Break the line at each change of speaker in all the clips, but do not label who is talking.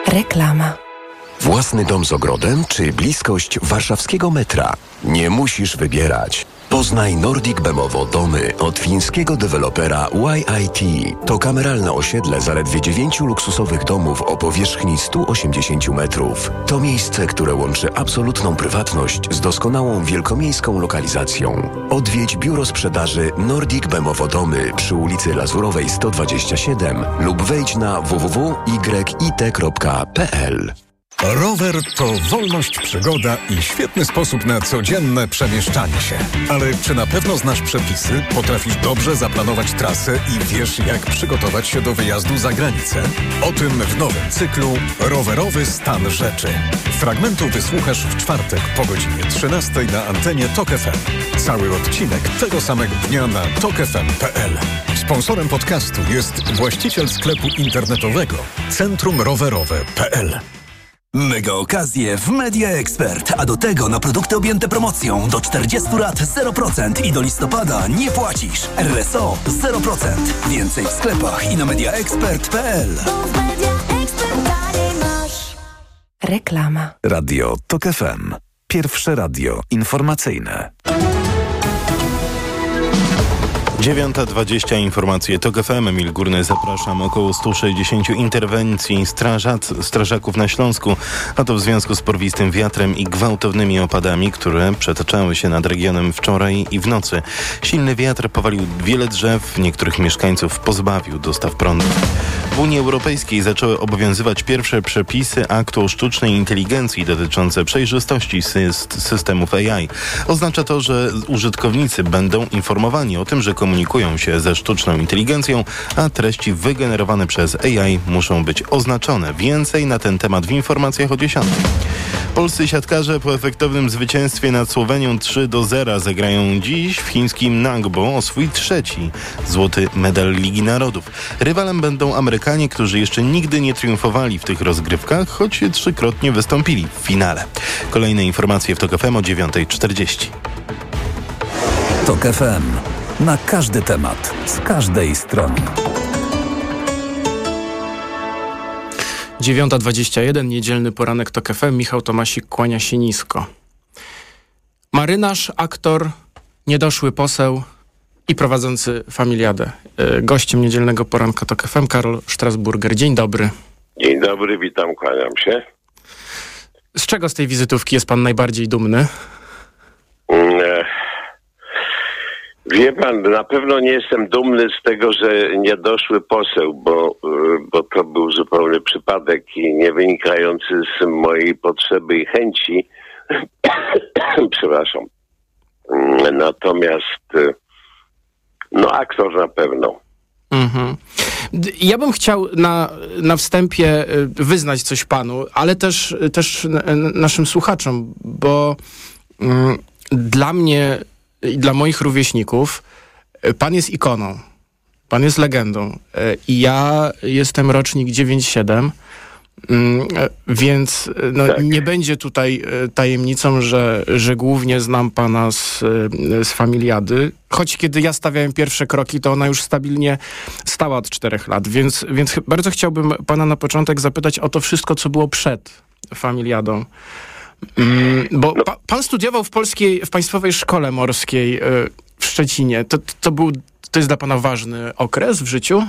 Reklama.
Własny dom z ogrodem czy bliskość warszawskiego metra? Nie musisz wybierać. Poznaj Nordic Bemowo domy od fińskiego dewelopera YIT. To kameralne osiedle zaledwie 9 luksusowych domów o powierzchni 180 metrów. To miejsce, które łączy absolutną prywatność z doskonałą wielkomiejską lokalizacją. Odwiedź biuro sprzedaży Nordic Bemowo domy przy ulicy Lazurowej 127 lub wejdź na www.yit.pl.
Rower to wolność, przygoda i świetny sposób na codzienne przemieszczanie się. Ale czy na pewno znasz przepisy, potrafisz dobrze zaplanować trasę i wiesz, jak przygotować się do wyjazdu za granicę? O tym w nowym cyklu Rowerowy stan rzeczy. Fragmentu wysłuchasz w czwartek po godzinie 13 na antenie TOK FM. Cały odcinek tego samego dnia na tokfm.pl. Sponsorem podcastu jest właściciel sklepu internetowego centrumrowerowe.pl.
Mega okazje w Media Expert, a do tego na produkty objęte promocją do 40 lat 0% i do listopada nie płacisz. RSO 0%. Więcej w sklepach i na mediaexpert.pl.
Reklama.
Radio TOK FM. Pierwsze radio informacyjne.
9:20 informacje TOK FM. Emil Górny, zapraszam. Około 160 interwencji strażaków na Śląsku, a to w związku z porwistym wiatrem i gwałtownymi opadami, które przetaczały się nad regionem wczoraj i w nocy. Silny wiatr powalił wiele drzew, niektórych mieszkańców pozbawił dostaw prądu. W Unii Europejskiej zaczęły obowiązywać pierwsze przepisy aktu o sztucznej inteligencji dotyczące przejrzystości systemów AI. Oznacza to, że użytkownicy będą informowani o tym, że komunikują się ze sztuczną inteligencją, a treści wygenerowane przez AI muszą być oznaczone. Więcej na ten temat w informacjach o 10:00. Polscy siatkarze po efektownym zwycięstwie nad Słowenią 3-0 zagrają dziś w chińskim Ningbo o swój trzeci złoty medal Ligi Narodów. Rywalem będą Amerykanie, którzy jeszcze nigdy nie triumfowali w tych rozgrywkach, choć 3-krotnie wystąpili w finale. Kolejne informacje w TOK FM o 9:40.
TOK FM. Na każdy temat, z każdej strony.
9:21, niedzielny poranek TOK FM. Michał Tomasik kłania się nisko. Marynarz, aktor, niedoszły poseł i prowadzący familiadę. Gościem niedzielnego poranka TOK FM Karol Strasburger. Dzień dobry.
Dzień dobry, witam, kłaniam się.
Z czego z tej wizytówki jest pan najbardziej dumny?
Wie pan, na pewno nie jestem dumny z tego, że nie doszły poseł, bo to był zupełny przypadek i nie wynikający z mojej potrzeby i chęci. Przepraszam. Natomiast aktor na pewno. Mhm.
Ja bym chciał na wstępie wyznać coś panu, ale też naszym słuchaczom, bo dla mnie i dla moich rówieśników pan jest ikoną, pan jest legendą i ja jestem rocznik 97, więc tak. Nie będzie tutaj tajemnicą, że głównie znam pana z familiady, choć kiedy ja stawiałem pierwsze kroki, to ona już stabilnie stała od 4 lat, więc bardzo chciałbym pana na początek zapytać o to wszystko, co było przed familiadą. Bo pan studiował w Państwowej Szkole Morskiej w Szczecinie. To jest dla pana ważny okres w życiu?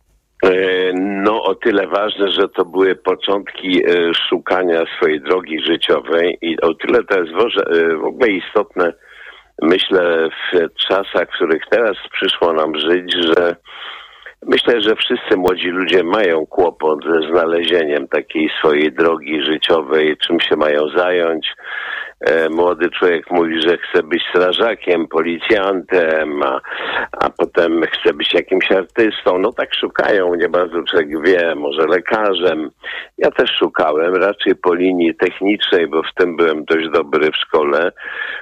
O tyle ważne, że to były początki szukania swojej drogi życiowej i o tyle to jest w ogóle istotne, myślę, w czasach, w których teraz przyszło nam żyć, że myślę, że wszyscy młodzi ludzie mają kłopot ze znalezieniem takiej swojej drogi życiowej, czym się mają zająć. Młody człowiek mówi, że chce być strażakiem, policjantem, a potem chce być jakimś artystą. Tak szukają, nie bardzo człowiek wie, może lekarzem. Ja też szukałem, raczej po linii technicznej, bo w tym byłem dość dobry w szkole.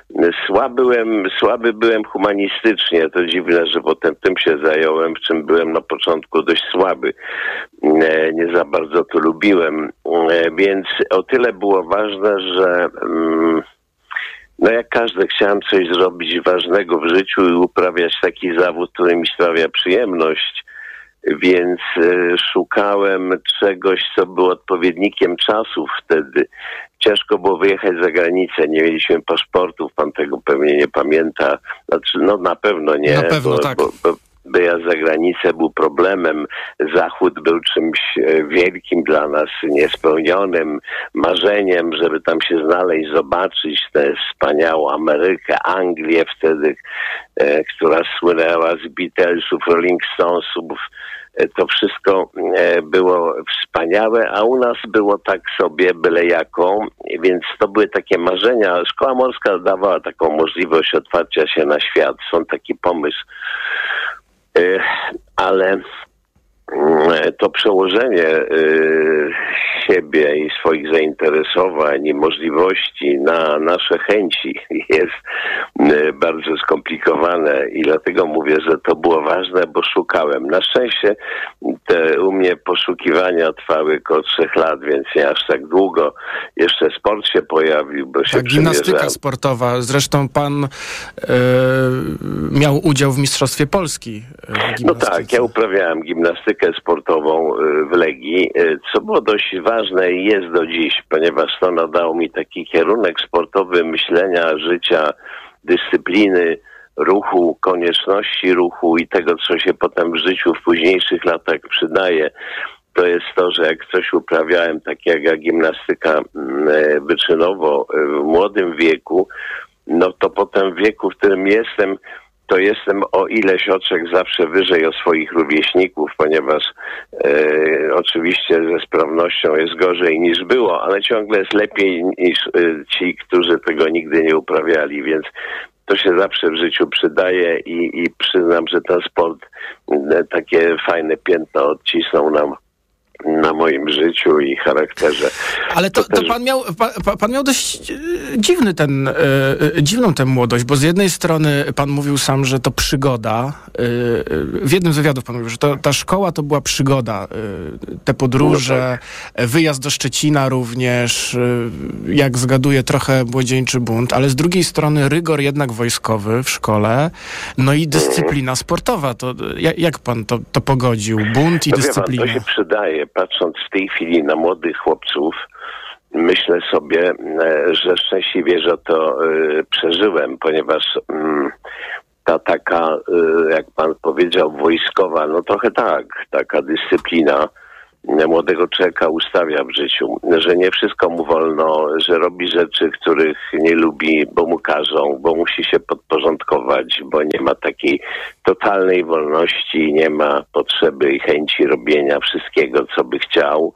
Słaby byłem humanistycznie, to dziwne, że potem tym się zająłem, w czym byłem na początku dość słaby. Nie za bardzo to lubiłem, więc o tyle było ważne, że jak każdy chciałem coś zrobić ważnego w życiu i uprawiać taki zawód, który mi sprawia przyjemność. Więc szukałem czegoś, co było odpowiednikiem czasów wtedy. Ciężko było wyjechać za granicę, nie mieliśmy paszportów, pan tego pewnie nie pamięta. Znaczy, no na pewno nie,
na pewno, tak.
Bo wyjazd za granicę był problemem. Zachód był czymś wielkim dla nas, niespełnionym marzeniem, żeby tam się znaleźć, zobaczyć tę wspaniałą Amerykę, Anglię wtedy, która słynęła z Beatlesów, Rolling Stonesów. To wszystko było wspaniałe, a u nas było tak sobie byle jaką, więc to były takie marzenia. Szkoła Morska dawała taką możliwość otwarcia się na świat. Są taki pomysł. Ale to przełożenie siebie i swoich zainteresowań i możliwości na nasze chęci jest bardzo skomplikowane i dlatego mówię, że to było ważne, bo szukałem. Na szczęście u mnie poszukiwania trwały około 3 lat, więc nie aż tak długo. Jeszcze sport się pojawił, bo się
gimnastyka sportowa. Zresztą pan miał udział w Mistrzostwie Polski w
No tak, ja uprawiałem gimnastykę sportową w Legii, co było dość ważne i jest do dziś, ponieważ to nadało mi taki kierunek sportowy myślenia, życia, dyscypliny, ruchu, konieczności ruchu i tego, co się potem w życiu w późniejszych latach przydaje. To jest to, że jak coś uprawiałem, tak jak gimnastyka wyczynowo w młodym wieku, no to potem w wieku, w którym jestem, to jestem o ileś oczek zawsze wyżej od swoich rówieśników, ponieważ oczywiście ze sprawnością jest gorzej niż było, ale ciągle jest lepiej niż ci, którzy tego nigdy nie uprawiali, więc to się zawsze w życiu przydaje i przyznam, że ten sport takie fajne piętno odcisnął nam na moim życiu i charakterze.
Ale to też... pan miał dość dziwną tę młodość, bo z jednej strony pan mówił sam, że to przygoda. W jednym z wywiadów pan mówił, że ta szkoła to była przygoda. Te podróże, wyjazd do Szczecina również, jak zgaduję, trochę młodzieńczy bunt, ale z drugiej strony rygor jednak wojskowy w szkole, no i dyscyplina sportowa. To jak pan to pogodził? Bunt i dyscyplina.
To się przydaje. Patrząc w tej chwili na młodych chłopców, myślę sobie, że szczęśliwie, że to przeżyłem, ponieważ ta taka, jak pan powiedział, wojskowa, no trochę tak, taka dyscyplina młodego człowieka ustawia w życiu, że nie wszystko mu wolno, że robi rzeczy, których nie lubi, bo mu każą, bo musi się podporządkować, bo nie ma takiej totalnej wolności, nie ma potrzeby i chęci robienia wszystkiego, co by chciał.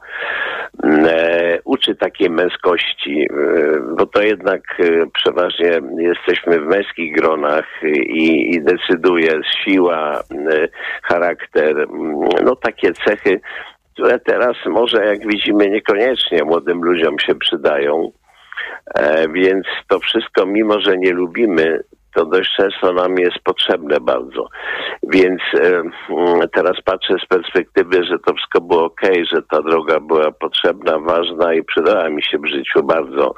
Uczy takiej męskości, bo to jednak przeważnie jesteśmy w męskich gronach i decyduje siła, charakter, no takie cechy, które teraz może, jak widzimy, niekoniecznie młodym ludziom się przydają. Więc to wszystko, mimo że nie lubimy, to dość często nam jest potrzebne bardzo. Więc teraz patrzę z perspektywy, że to wszystko było okej, że ta droga była potrzebna, ważna i przydała mi się w życiu bardzo,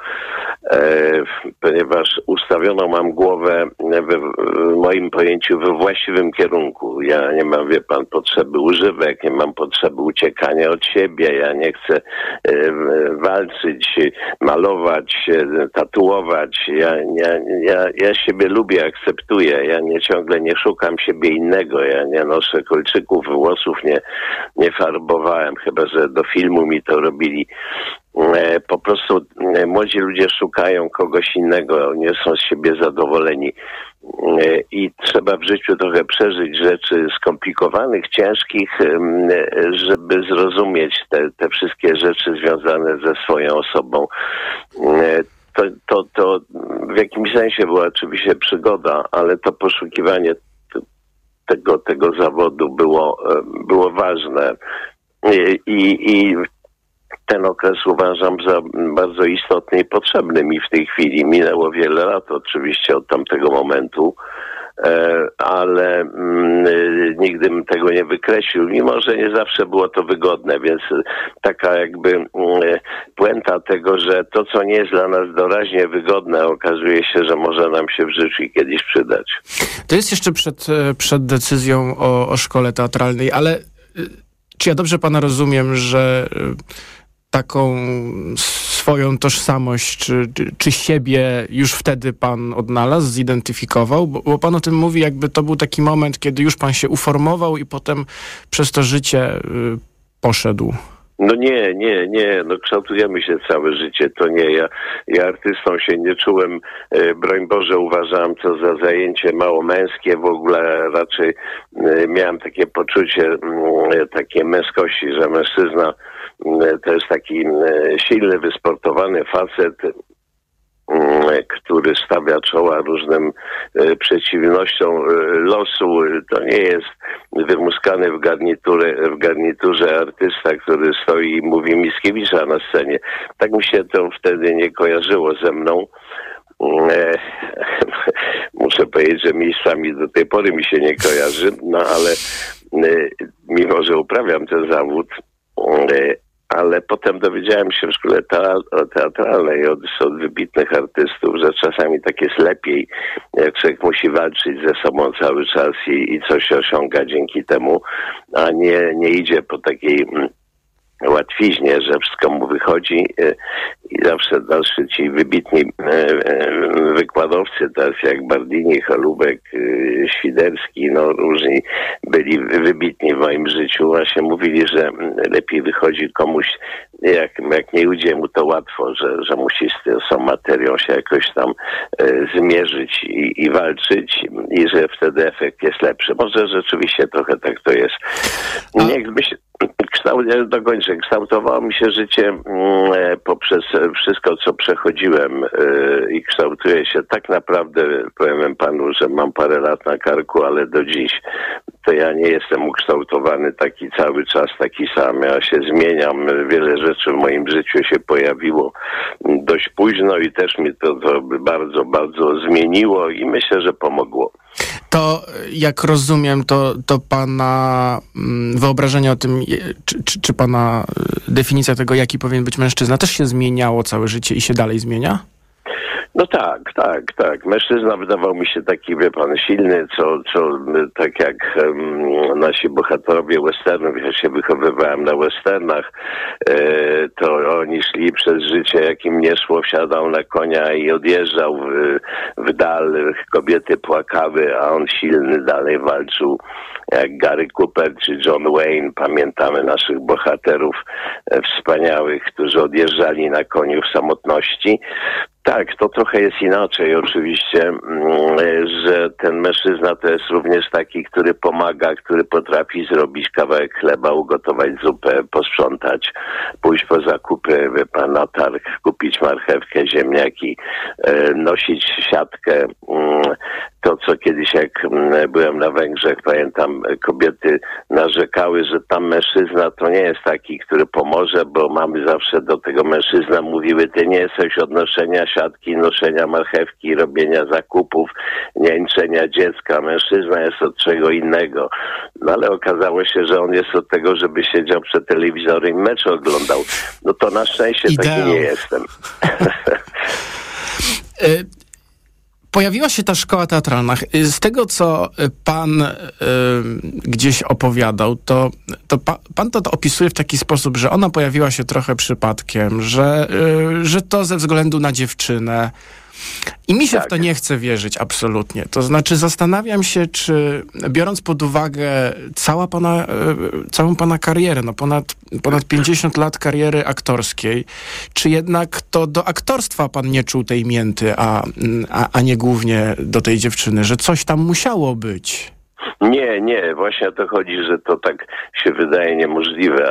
ponieważ ustawioną mam głowę w moim pojęciu we właściwym kierunku. Ja nie mam, wie pan, potrzeby używek, nie mam potrzeby uciekania od siebie, ja nie chcę walczyć, malować, tatuować. Ja siebie lubię, akceptuję. Ja ciągle nie szukam siebie innego. Ja nie noszę kolczyków, włosów nie farbowałem, chyba że do filmu mi to robili. Po prostu młodzi ludzie szukają kogoś innego, nie są z siebie zadowoleni. I trzeba w życiu trochę przeżyć rzeczy skomplikowanych, ciężkich, żeby zrozumieć te wszystkie rzeczy związane ze swoją osobą. To w jakimś sensie była oczywiście przygoda, ale to poszukiwanie tego zawodu było ważne. I ten okres uważam za bardzo istotny i potrzebny mi w tej chwili. Minęło wiele lat oczywiście od tamtego momentu, ale nigdy bym tego nie wykreślił, mimo że nie zawsze było to wygodne, więc taka jakby puenta tego, że to, co nie jest dla nas doraźnie wygodne, okazuje się, że może nam się w życiu kiedyś przydać.
To jest jeszcze przed decyzją o szkole teatralnej, ale czy ja dobrze pana rozumiem, że taką swoją tożsamość, czy siebie już wtedy pan odnalazł, zidentyfikował? Bo pan o tym mówi, jakby to był taki moment, kiedy już pan się uformował i potem przez to życie poszedł.
No nie, no kształtujemy się całe życie, to nie, ja artystą się nie czułem, broń Boże, uważałem to za zajęcie mało męskie, w ogóle raczej miałem takie poczucie takiej męskości, że mężczyzna to jest taki silny, wysportowany facet, który stawia czoła różnym przeciwnościom losu. To nie jest wymuskany w garniturze artysta, który stoi i mówi Mickiewicza na scenie. Tak mi się to wtedy nie kojarzyło ze mną. Muszę powiedzieć, że miejscami do tej pory mi się nie kojarzy, no ale mimo, że uprawiam ten zawód, ale potem dowiedziałem się w szkole teatralnej od wybitnych artystów, że czasami tak jest lepiej, jak człowiek musi walczyć ze sobą cały czas i coś osiąga dzięki temu, a nie idzie po takiej łatwiźnie, że wszystko mu wychodzi i zawsze dalszy ci wybitni wykładowcy, tacy jak Bardini, Cholubek, Świderski, no różni byli wybitni w moim życiu, właśnie mówili, że lepiej wychodzi komuś, jak nie ujdzie mu to łatwo, że musi z tą materią się jakoś tam zmierzyć i walczyć i że wtedy efekt jest lepszy. Może rzeczywiście trochę tak to jest. Jakby się dokończę. Kształtowało mi się życie poprzez wszystko, co przechodziłem i kształtuje się tak naprawdę, powiem panu, że mam parę lat na karku, ale do dziś to ja nie jestem ukształtowany taki cały czas, taki sam. Ja się zmieniam. Wiele rzeczy w moim życiu się pojawiło dość późno i też mi to bardzo, bardzo zmieniło i myślę, że pomogło.
To, jak rozumiem, to pana wyobrażenie o tym, czy pana definicja tego, jaki powinien być mężczyzna, też się zmieniało całe życie i się dalej zmienia?
No tak. Mężczyzna wydawał mi się taki, wie pan, silny, co tak jak nasi bohaterowie westernów, ja się wychowywałem na westernach, to oni szli przez życie, jak im nie szło, wsiadał na konia i odjeżdżał w dal, kobiety płakały, a on silny dalej walczył, jak Gary Cooper czy John Wayne. Pamiętamy naszych bohaterów wspaniałych, którzy odjeżdżali na koniu w samotności. Tak, to trochę jest inaczej oczywiście, że ten mężczyzna to jest również taki, który pomaga, który potrafi zrobić kawałek chleba, ugotować zupę, posprzątać, pójść po zakupy, wie pan, na targ, kupić marchewkę, ziemniaki, nosić siatkę. To, co kiedyś jak byłem na Węgrzech, pamiętam, kobiety narzekały, że tam mężczyzna to nie jest taki, który pomoże, bo mamy zawsze do tego mężczyzna mówiły, ty nie jesteś od noszenia siatki, noszenia marchewki, robienia zakupów, niańczenia dziecka. Mężczyzna jest od czego innego. No ale okazało się, że on jest od tego, żeby siedział przed telewizorem i mecz oglądał. No to na szczęście taki nie jestem.
Pojawiła się ta szkoła teatralna. Z tego, co pan gdzieś opowiadał, to pan to opisuje w taki sposób, że ona pojawiła się trochę przypadkiem, że to ze względu na dziewczynę. I mi się w to nie chce wierzyć absolutnie. To znaczy zastanawiam się, czy biorąc pod uwagę całą pana karierę, no ponad 50 lat kariery aktorskiej, czy jednak to do aktorstwa pan nie czuł tej mięty, a nie głównie do tej dziewczyny, że coś tam musiało być?
Nie, właśnie o to chodzi, że to tak się wydaje niemożliwe,